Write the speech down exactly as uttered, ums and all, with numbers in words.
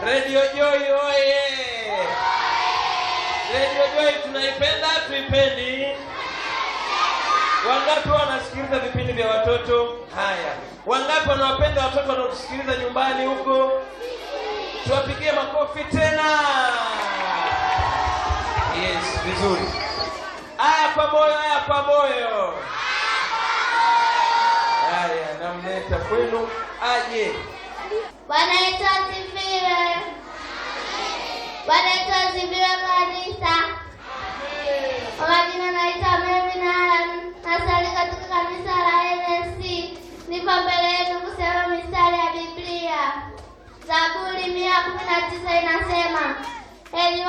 Radio Joy oye! Radio Joy tunaipenda, tuipendi? Wangapi wanasikiliza vipindi vya watoto? Haya. Wangapi wanawapenda watoto wanaosikiliza nyumbani huko? Tuwapigie makofi tena. Yes, vizuri. Aya kwa moyo, aya kwa moyo. Haya, namleta kwenu aje. Bwana Yesu asifiwe. Bwana Yesu asifiwe kanisa. Kwa majina naitwa Mary Nalan, nasali katika kanisa la N S C. Niko mbele yenu kusema mistari ya Biblia. Zaburi mia kumi na tisa inasema, Heri